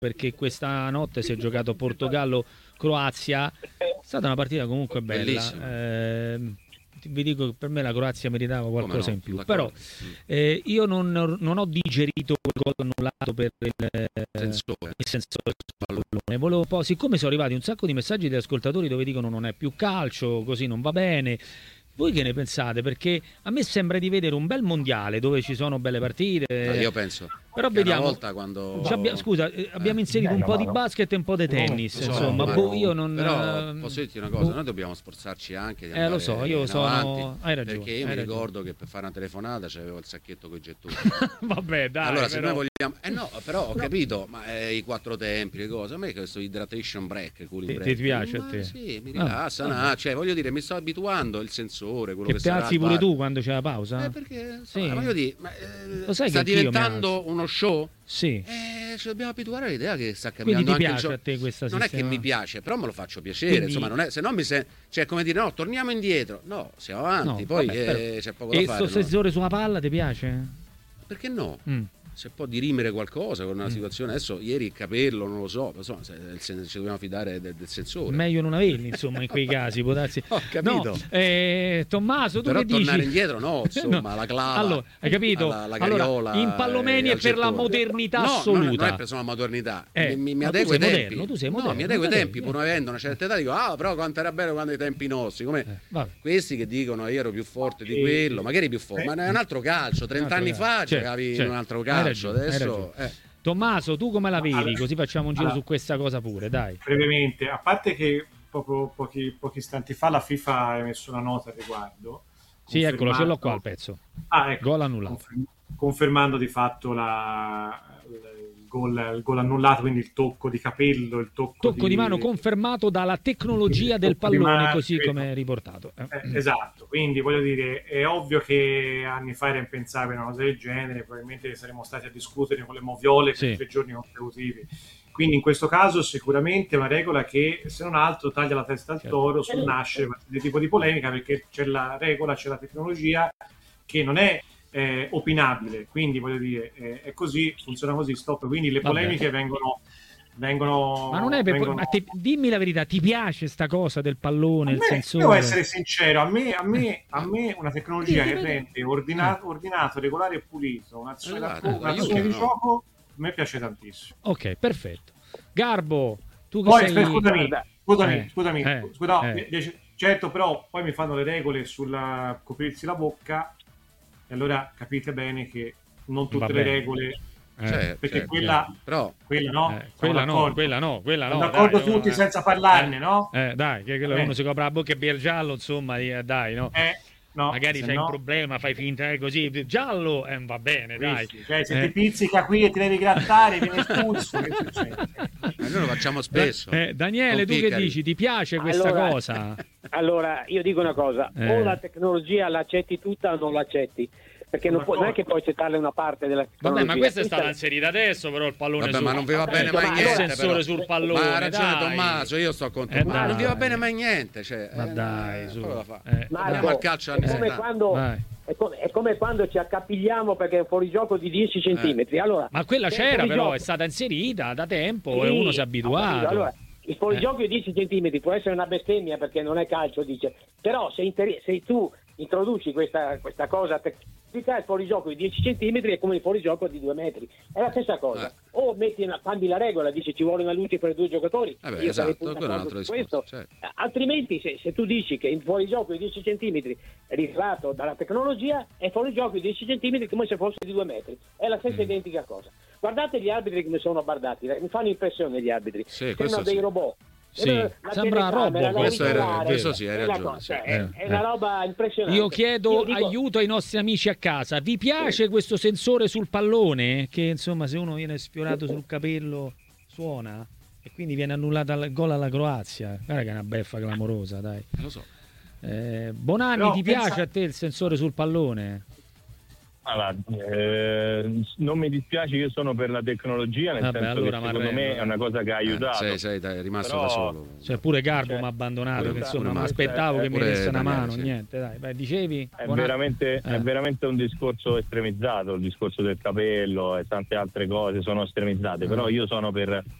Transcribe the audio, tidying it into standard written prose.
perché questa notte si è giocato Portogallo-Croazia, è stata una partita comunque bella. Vi dico che per me la Croazia meritava qualcosa in più, però io non ho digerito quel gol annullato per il sensore sul pallone. Volevo un po', siccome sono arrivati un sacco di messaggi di ascoltatori dove dicono non è più calcio, così non va bene. Voi che ne pensate? Perché a me sembra di vedere un bel mondiale dove ci sono belle partite. Io penso. Però vediamo. Una volta quando... abbiamo inserito un po' di basket e un po' di tennis. Insomma, io non. Però posso dirti una cosa: noi dobbiamo sforzarci anche di andare lo so, io sono. avanti, hai ragione. Perché io mi ricordo che per fare una telefonata c'avevo il sacchetto con i gettoni. Vabbè, dai. Allora, se noi vogliamo. No, però ho capito, ma i 4 tempi, le cose. A me questo hydration break, cooling break. Ti piace a te? Sì, mi rilassa. Cioè, voglio dire, mi sto abituando il sensore, quello che ti alzi pure tu quando c'è la pausa? Perché voglio dire, lo sai sta diventando uno show? Sì. Ci dobbiamo abituare all'idea che sta cambiando. Quindi ti anche piace a te questa non sistema? è che mi piace, però me lo faccio piacere. Quindi... Insomma, non è, se no mi cioè come dire no, torniamo indietro. No, siamo avanti, poi c'è poco da fare. E sto sensore sulla palla ti piace? Perché no? Se può dirimere qualcosa con una situazione. Adesso ieri il capello, non lo so, insomma, ci dobbiamo fidare del sensore. Meglio non averli, insomma, in quei casi, può darsi. Ho capito. No, Tommaso, tu però che dici? Tornare indietro no, insomma, la clava. Allora, hai capito? La cariola, in Pallomeni è per la modernità assoluta. Non è per la modernità. Mi ma adeguo ai tempi. Moderno, tu sei moderno. Mi adeguo ai tempi, pur avendo una certa età, dico, però quanto era bello quando ai tempi nostri. Come questi che dicono io ero più forte di quello, magari più forte, ma è un altro calcio. 30 anni fa giocavi in un altro calcio. Adesso. Tommaso, tu come la vedi? Così facciamo un giro su questa cosa pure, dai. Brevemente, a parte che proprio pochi istanti fa la FIFA ha emesso una nota al riguardo. Sì, eccolo, ce l'ho qua il pezzo. Ecco, gol annullato. Confermando di fatto il gol annullato, quindi il tocco di capello, il tocco di mano confermato dalla tecnologia del pallone, così come è riportato. Esatto, quindi voglio dire, è ovvio che anni fa era impensabile una cosa del genere, probabilmente saremmo stati a discutere con le moviole per 3 giorni consecutivi. Quindi in questo caso sicuramente è una regola che, se non altro, taglia la testa al toro sul nascere di tipo di polemica, perché c'è la regola, c'è la tecnologia che non è opinabile, quindi voglio dire, è così, funziona così, stop. Quindi le polemiche vengono ma non è dimmi la verità, ti piace sta cosa del pallone, il sensore? Devo essere sincero, a me una tecnologia che rende ordinato, regolare e pulito un'azione di gioco, a me piace tantissimo. Ok, perfetto. Garbo, tu che poi sei... scusami, certo, però poi mi fanno le regole sul coprirsi la bocca, e allora capite bene che non tutte le regole, perché quella no, quella no. Siamo d'accordo tutti senza parlarne, no? Dai, che uno si copre la bocca e bere giallo, insomma, dai, no? No, magari c'hai un problema, fai finta così, giallo, va bene, dai. Cioè, se ti pizzica qui e ti devi grattare, viene espulso. Che succede? Noi lo facciamo spesso. Daniele, tu che dici? Ti piace questa cosa? Allora, io dico una cosa, o la tecnologia l'accetti tutta o non l'accetti. Perché non è che puoi accettarle una parte della tecnologia. Vabbè, ma questa è stata inserita adesso, però il pallone ma non vi va bene mai niente. Il sensore sul pallone. Ma ha ragione Tommaso, io sto con te. Ma non vi va bene mai niente. Ma dai, su. Andiamo al calcio anni 70. È come quando ci accapigliamo perché è un fuorigioco di 10 centimetri. Allora, ma quella c'era però, è stata inserita da tempo e uno si è abituato. Allora, il fuorigioco di 10 centimetri può essere una bestemmia perché non è calcio, dice. Però se tu introduci questa cosa il fuorigioco di 10 centimetri è come il fuorigioco di 2 metri, è la stessa cosa. O cambi la regola, dice ci vuole una luce per 2 giocatori, io sarei d'accordo su questo. Altrimenti se tu dici che il fuorigioco di 10 centimetri è rivelato dalla tecnologia, è fuorigioco di 10 centimetri come se fosse di 2 metri, è la stessa identica cosa. Guardate gli arbitri come sono bardati, mi fanno impressione gli arbitri, sembrano dei robot. Sì, sembra robo. Questo sì, hai ragione. È una roba impressionante. Io chiedo aiuto ai nostri amici a casa. Vi piace questo sensore sul pallone? Che insomma, se uno viene sfiorato sul capello suona e quindi viene annullata il gol alla Croazia. Guarda che è una beffa clamorosa, dai. Lo so. Bonanni, ti piace a te il sensore sul pallone? Allora, non mi dispiace, io sono per la tecnologia, nel senso allora che secondo me è una cosa che ha aiutato. Sei rimasto da solo. Cioè pure Garbo mi ha abbandonato, che insomma mi aspettavo che mi desse una mano, niente, dai, vai, dicevi? È veramente un discorso estremizzato, il discorso del capello e tante altre cose sono estremizzate, però io sono per